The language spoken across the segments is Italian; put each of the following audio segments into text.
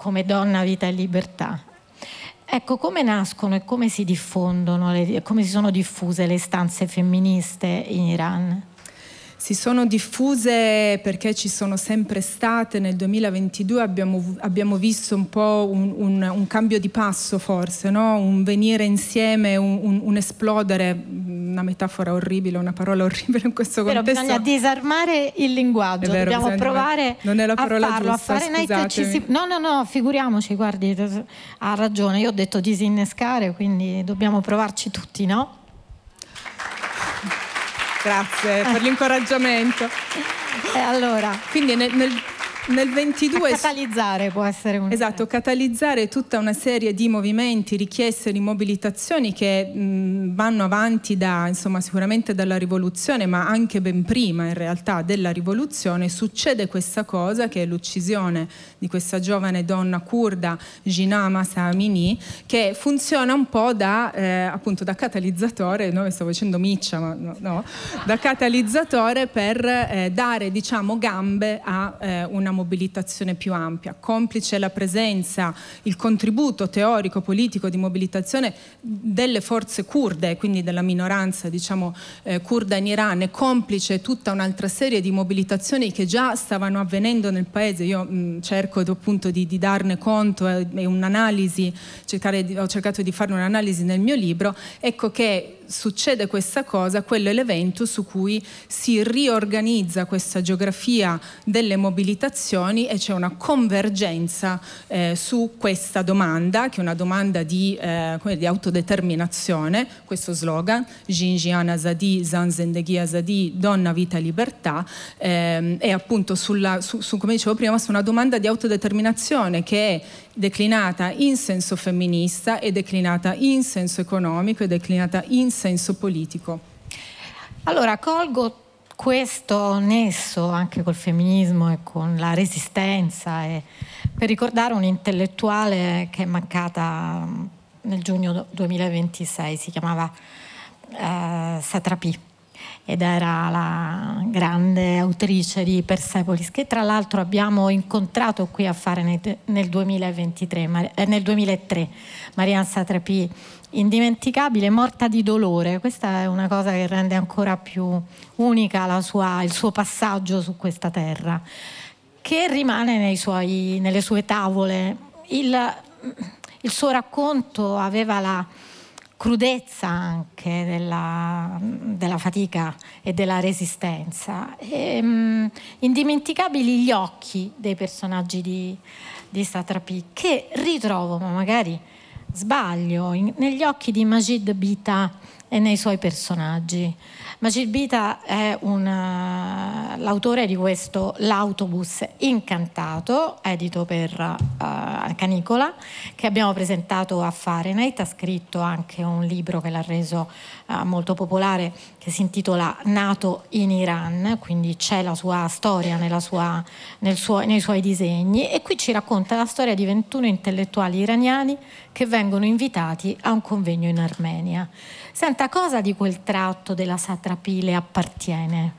come Donna, Vita e Libertà. Ecco, come nascono e come si diffondono, come si sono diffuse le istanze femministe in Iran? Si sono diffuse perché ci sono sempre state. Nel 2022 abbiamo visto un po' un cambio di passo, forse, no? Un venire insieme, un esplodere, una metafora orribile, una parola orribile in questo contesto. Però bisogna disarmare il linguaggio, vero, dobbiamo provare non è la parola a farlo. giusta, a Fahrenheit No, figuriamoci, guardi, ha ragione, io ho detto disinnescare, quindi dobbiamo provarci tutti, no? Grazie per l'incoraggiamento. Allora, quindi nel 22 catalizzare può essere un... Esatto, catalizzare tutta una serie di movimenti, richieste di mobilitazioni che vanno avanti sicuramente dalla rivoluzione, ma anche ben prima in realtà della rivoluzione. Succede questa cosa, che è l'uccisione di questa giovane donna curda, Jinnah Mahsa Amini, che funziona un po' appunto da catalizzatore, no? Stavo dicendo miccia, ma no, da catalizzatore per dare, diciamo, gambe a una mobilitazione più ampia, complice la presenza, il contributo teorico, politico di mobilitazione delle forze curde, quindi della minoranza, diciamo, curda in Iran, e complice tutta un'altra serie di mobilitazioni che già stavano avvenendo nel paese. Io cerco appunto di darne conto e un'analisi, ho cercato di fare un'analisi nel mio libro. Ecco che succede questa cosa, quello è l'evento su cui si riorganizza questa geografia delle mobilitazioni e c'è una convergenza su questa domanda, che è una domanda di autodeterminazione, questo slogan, Jinjian Azadi, Zan Zendegi Azadi, Donna, Vita e Libertà, è appunto come dicevo prima, su una domanda di autodeterminazione che è declinata in senso femminista, è declinata in senso economico, è declinata in senso politico. Allora, colgo questo nesso anche col femminismo e con la resistenza per ricordare un'intellettuale che è mancata nel giugno 2026, si chiamava Satrapi, ed era la grande autrice di Persepolis, che tra l'altro abbiamo incontrato qui a Fahrenheit nel 2003, Marianne Satrapi, indimenticabile, morta di dolore. Questa è una cosa che rende ancora più unica il suo passaggio su questa terra, che rimane nelle sue tavole. Il suo racconto aveva la crudezza anche della fatica e della resistenza. Indimenticabili gli occhi dei personaggi di Satrapi, che ritrovo, ma magari sbaglio, negli occhi di Majid Bita e nei suoi personaggi. Majid Bita è l'autore di questo L'autobus incantato, edito per Canicola, che abbiamo presentato a Fahrenheit. Ha scritto anche un libro che l'ha reso molto popolare, che si intitola Nato in Iran, quindi c'è la sua storia nei suoi disegni, e qui ci racconta la storia di 21 intellettuali iraniani che vengono invitati a un convegno in Armenia. Senta, cosa di quel tratto della Satrapi le appartiene?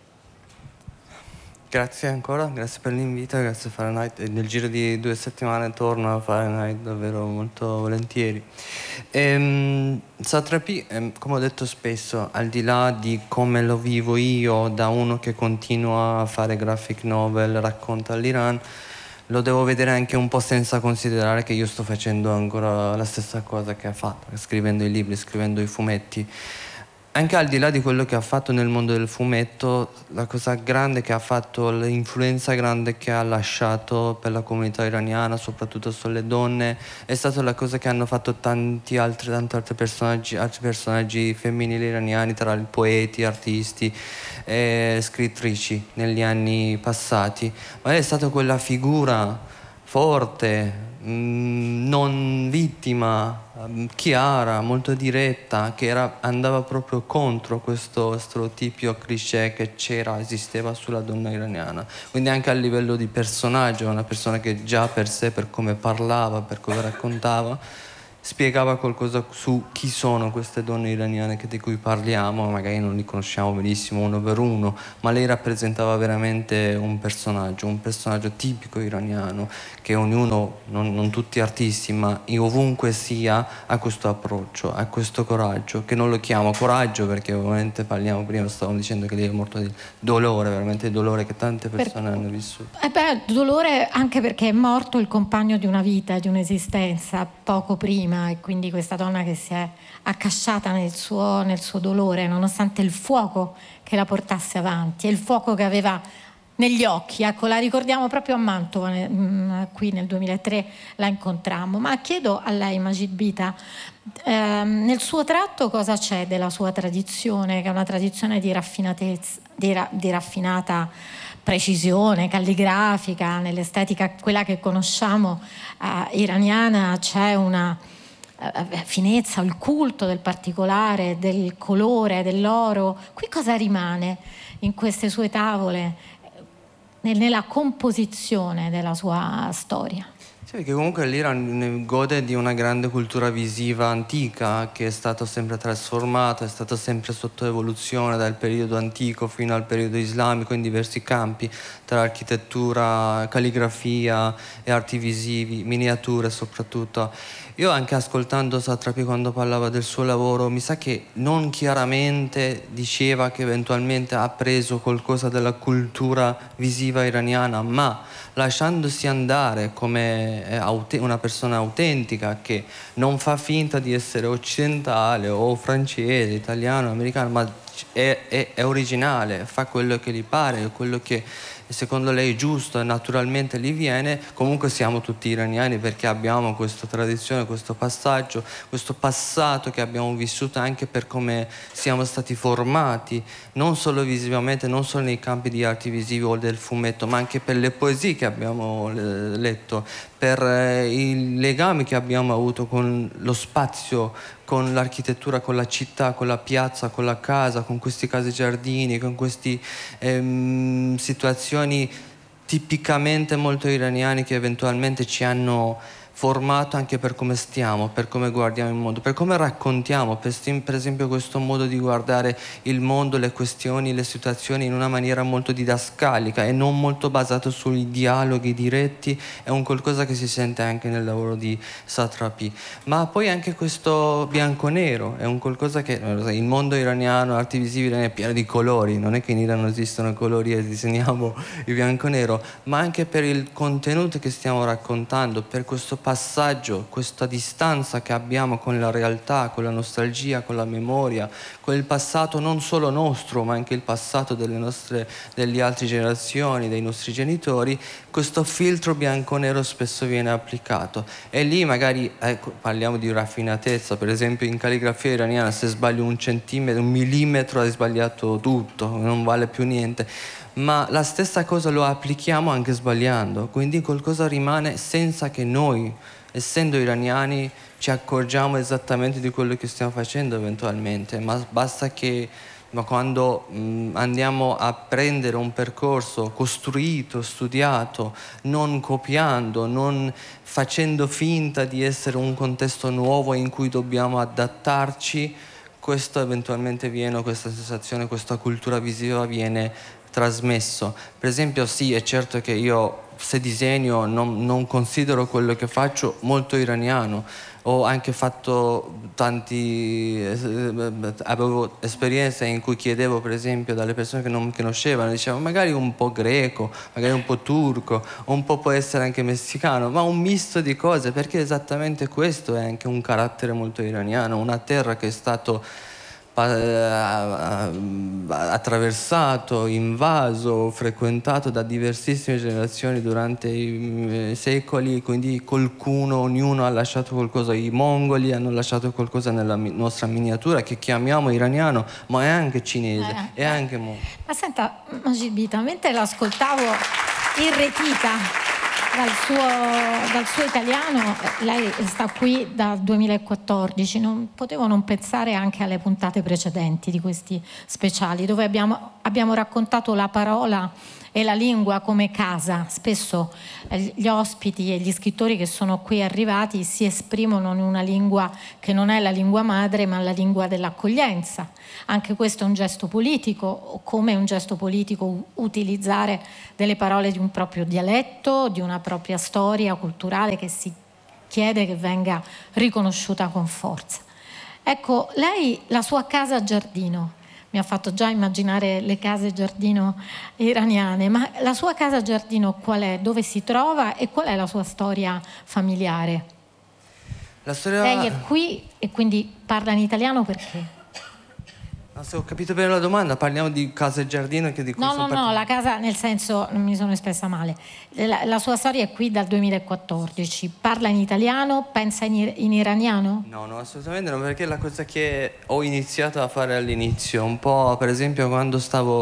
Grazie ancora, grazie per l'invito, grazie Fahrenheit. E nel giro di 2 settimane torno a Fahrenheit davvero molto volentieri. Satrapi, come ho detto spesso, al di là di come lo vivo io, da uno che continua a fare graphic novel, racconta l'Iran, lo devo vedere anche un po' senza considerare che io sto facendo ancora la stessa cosa che ha fatto, scrivendo i libri, scrivendo i fumetti. Anche al di là di quello che ha fatto nel mondo del fumetto, la cosa grande che ha fatto, l'influenza grande che ha lasciato per la comunità iraniana, soprattutto sulle donne, è stata la cosa che hanno fatto tanti altri personaggi femminili iraniani, tra i poeti, artisti e scrittrici negli anni passati. Ma è stata quella figura forte, non vittima, chiara, molto diretta, che andava proprio contro questo stereotipio cliché che esisteva sulla donna iraniana. Quindi anche a livello di personaggio, una persona che già per sé, per come parlava, per come raccontava, spiegava qualcosa su chi sono queste donne iraniane di cui parliamo. Magari non li conosciamo benissimo uno per uno, ma lei rappresentava veramente un personaggio tipico iraniano, che ognuno, non tutti artisti, ma ovunque sia, ha questo approccio, ha questo coraggio, che non lo chiamo coraggio perché ovviamente parliamo, prima stavamo dicendo che lei è morto di dolore, veramente il dolore che tante persone hanno vissuto. Dolore anche perché è morto il compagno di una vita, di un'esistenza poco prima, e quindi questa donna che si è accasciata nel suo dolore, nonostante il fuoco che la portasse avanti e il fuoco che aveva negli occhi. Ecco, la ricordiamo proprio a Mantova, qui nel 2003 la incontrammo. Ma chiedo a lei, Majid Bita, nel suo tratto cosa c'è della sua tradizione, che è una tradizione di raffinatezza, di raffinata precisione calligrafica, nell'estetica quella che conosciamo iraniana c'è una finezza, il culto del particolare, del colore, dell'oro. Qui cosa rimane in queste sue tavole, nella composizione della sua storia? Sì, perché comunque l'Iran gode di una grande cultura visiva antica che è stata sempre trasformata, è stata sempre sotto evoluzione dal periodo antico fino al periodo islamico in diversi campi, tra architettura, calligrafia e arti visivi, miniature soprattutto. Io anche ascoltando Satrapi quando parlava del suo lavoro, mi sa che non chiaramente diceva che eventualmente ha preso qualcosa della cultura visiva iraniana, ma lasciandosi andare come una persona autentica che non fa finta di essere occidentale o francese, italiano, americano, ma è originale, fa quello che gli pare, quello che secondo lei è giusto e naturalmente gli viene. Comunque siamo tutti iraniani perché abbiamo questa tradizione, questo passaggio, questo passato che abbiamo vissuto anche per come siamo stati formati, non solo visivamente, non solo nei campi di arti visivi o del fumetto, ma anche per le poesie che abbiamo letto, per i legami che abbiamo avuto con lo spazio, con l'architettura, con la città, con la piazza, con la casa, con questi case giardini, con queste situazioni tipicamente molto iraniane che eventualmente ci hanno formato anche per come stiamo, per come guardiamo il mondo, per come raccontiamo, per esempio questo modo di guardare il mondo, le questioni, le situazioni in una maniera molto didascalica e non molto basato sui dialoghi diretti. È un qualcosa che si sente anche nel lavoro di Satrapi. Ma poi anche questo bianco-nero è un qualcosa che il mondo iraniano, arti visibili, è pieno di colori, non è che in Iran non esistono colori e disegniamo il bianco-nero, ma anche per il contenuto che stiamo raccontando, per questo passaggio, questa distanza che abbiamo con la realtà, con la nostalgia, con la memoria, con il passato non solo nostro, ma anche il passato delle altre generazioni, dei nostri genitori. Questo filtro bianco-nero spesso viene applicato e lì magari parliamo di raffinatezza. Per esempio in calligrafia iraniana se sbagli un centimetro, un millimetro hai sbagliato tutto, non vale più niente. Ma la stessa cosa lo applichiamo anche sbagliando, quindi qualcosa rimane senza che noi, essendo iraniani, ci accorgiamo esattamente di quello che stiamo facendo eventualmente, ma basta che quando andiamo a prendere un percorso costruito, studiato, non copiando, non facendo finta di essere un contesto nuovo in cui dobbiamo adattarci, questo eventualmente viene, questa sensazione, questa cultura visiva viene trasmesso. Per esempio sì, è certo che io se disegno non considero quello che faccio molto iraniano. Ho anche fatto avevo esperienze in cui chiedevo per esempio dalle persone che non mi conoscevano, dicevo magari un po' greco, magari un po' turco, un po' può essere anche messicano, ma un misto di cose, perché esattamente questo è anche un carattere molto iraniano, una terra che è stato attraversato, invaso, frequentato da diversissime generazioni durante i secoli, quindi ognuno ha lasciato qualcosa. I mongoli hanno lasciato qualcosa nella nostra miniatura che chiamiamo iraniano, ma è anche cinese, è anche Ma senta, Majid Bita, mentre l'ascoltavo irretita dal suo italiano, lei sta qui dal 2014, non potevo non pensare anche alle puntate precedenti di questi speciali dove abbiamo raccontato la parola e la lingua come casa. Spesso gli ospiti e gli scrittori che sono qui arrivati si esprimono in una lingua che non è la lingua madre, ma la lingua dell'accoglienza. Anche questo è un gesto politico, come è un gesto politico utilizzare delle parole di un proprio dialetto, di una propria storia culturale che si chiede che venga riconosciuta con forza. Ecco, lei, la sua casa giardino, mi ha fatto già immaginare le case giardino iraniane, ma la sua casa giardino qual è? Dove si trova e qual è la sua storia familiare? La storia... Lei è qui e quindi parla in italiano perché? Se ho capito bene la domanda, parliamo di casa e giardino che di cui No, la casa, nel senso, non mi sono espressa male. La sua storia è qui dal 2014. Parla in italiano? Pensa in iraniano? No, assolutamente no, perché la cosa che ho iniziato a fare all'inizio, un po' per esempio quando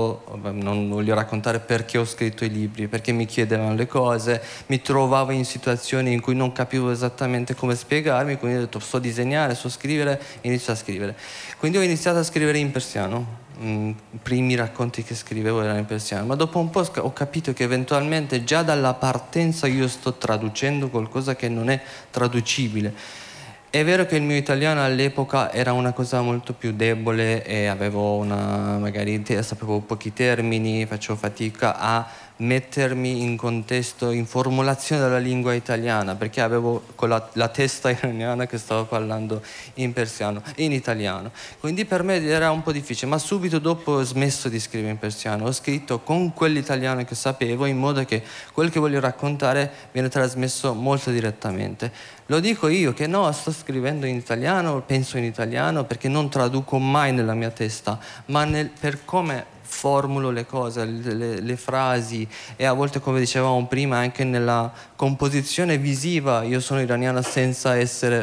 non voglio raccontare perché ho scritto i libri, perché mi chiedevano le cose, mi trovavo in situazioni in cui non capivo esattamente come spiegarmi, quindi ho detto so disegnare, so scrivere, inizio a scrivere. Quindi ho iniziato a scrivere in persiano. I primi racconti che scrivevo erano in persiano, ma dopo un po' ho capito che eventualmente già dalla partenza io sto traducendo qualcosa che non è traducibile. È vero che il mio italiano all'epoca era una cosa molto più debole e avevo magari sapevo pochi termini, facevo fatica a mettermi in contesto, in formulazione della lingua italiana, perché avevo con la testa iraniana che stavo parlando in persiano, in italiano. Quindi per me era un po' difficile, ma subito dopo ho smesso di scrivere in persiano, ho scritto con quell'italiano che sapevo, in modo che quel che voglio raccontare viene trasmesso molto direttamente. Lo dico io che no, sto scrivendo in italiano, penso in italiano, perché non traduco mai nella mia testa, ma per come formulo le cose, le frasi, e a volte, come dicevamo prima, anche nella composizione visiva io sono iraniano senza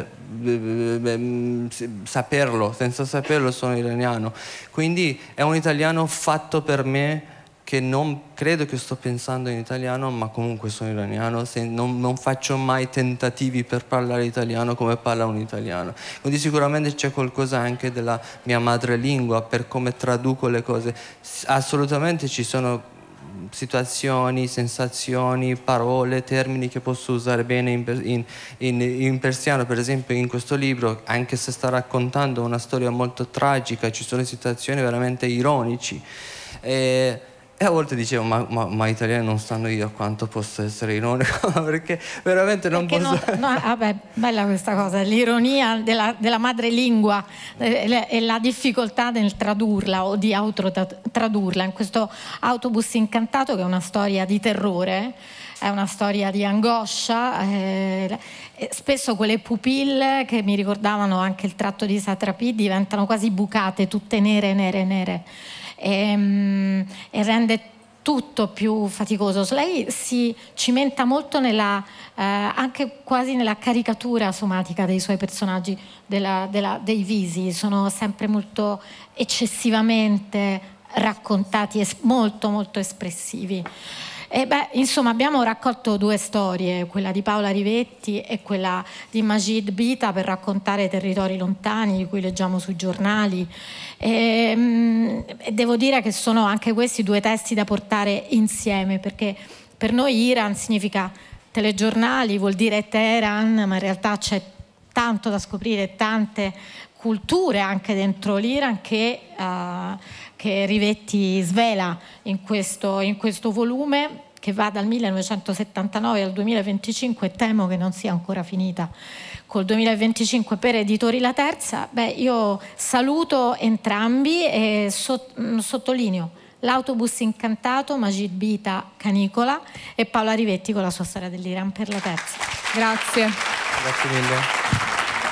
saperlo sono iraniano. Quindi è un italiano fatto per me, che non credo che sto pensando in italiano, ma comunque sono iraniano, non faccio mai tentativi per parlare italiano come parla un italiano. Quindi sicuramente c'è qualcosa anche della mia madrelingua per come traduco le cose. Assolutamente ci sono situazioni, sensazioni, parole, termini che posso usare bene in persiano. Per esempio in questo libro, anche se sta raccontando una storia molto tragica, ci sono situazioni veramente ironici. E a volte dicevo, ma italiani non stanno io a quanto posso essere ironico, perché veramente non posso... Vabbè, bella questa cosa, l'ironia della madrelingua e la difficoltà nel tradurla o di autotradurla. In questo Autobus incantato, che è una storia di terrore, è una storia di angoscia, spesso quelle pupille che mi ricordavano anche il tratto di Satrapi diventano quasi bucate, tutte nere. E rende tutto più faticoso. Lei si cimenta molto anche quasi nella caricatura somatica dei suoi personaggi, dei visi, sono sempre molto eccessivamente raccontati, molto molto espressivi. Insomma, abbiamo raccolto due storie, quella di Paola Rivetti e quella di Majid Bita, per raccontare territori lontani di cui leggiamo sui giornali. E devo dire che sono anche questi due testi da portare insieme, perché per noi Iran significa telegiornali, vuol dire Teheran, ma in realtà c'è tanto da scoprire, tante culture anche dentro l'Iran che Rivetti svela in questo volume, che va dal 1979 al 2025, temo che non sia ancora finita col 2025 per Editori La Terza. Io saluto entrambi e sottolineo l'Autobus incantato, Majid Bita, Canicola, e Paola Rivetti con la sua storia dell'Iran per La Terza. Grazie. Grazie mille.